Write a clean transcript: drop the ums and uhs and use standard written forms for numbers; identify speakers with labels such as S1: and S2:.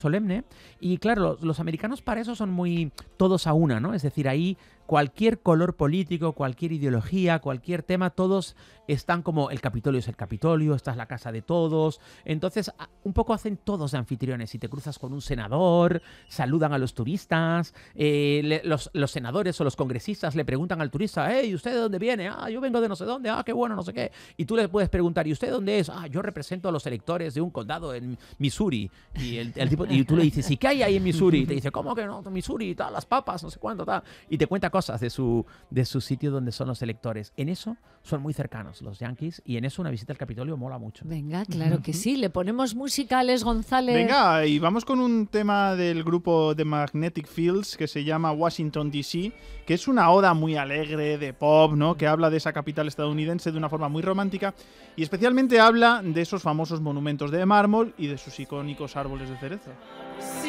S1: solemne. Y claro, los americanos para eso son muy todos a una, ¿no? Es decir, ahí cualquier color político, cualquier ideología, cualquier tema, todos están como el Capitolio es el Capitolio, esta es la casa de todos. Entonces, un poco hacen todos de anfitriones. Si te cruzas con un senador, saludan a los turistas, los senadores o los congresistas le preguntan al turista, hey, ¿usted de dónde viene? Ah, yo vengo de no sé dónde, ah, qué bueno, no sé qué. Y tú le puedes preguntar, ¿y usted de dónde es? Ah, yo represento a los electores de un condado en Missouri. Y el tipo, y tú le dices, ¿y qué hay ahí en Missouri? Y te dice, ¿cómo que no? Missouri, tal, las papas, no sé cuánto, tal. Y te cuenta cosas de su sitio donde son los electores. En eso son muy cercanos los Yankees y en eso una visita al Capitolio mola mucho.
S2: Venga, claro que sí. Le ponemos música a Alex González.
S3: Venga, y vamos con un tema del grupo The Magnetic Fields que se llama Washington DC, que es una oda muy alegre de pop, ¿no? Que habla de esa capital estadounidense de una forma muy romántica y especialmente habla de esos famosos monumentos de mármol y de sus icónicos árboles de cerezo.